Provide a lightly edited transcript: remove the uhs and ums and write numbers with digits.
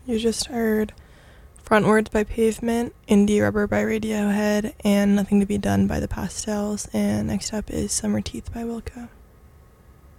You just heard Frontwards by Pavement, Indie Rubber by Radiohead, and Nothing to Be Done by The Pastels, and next up is Summer Teeth by Wilco.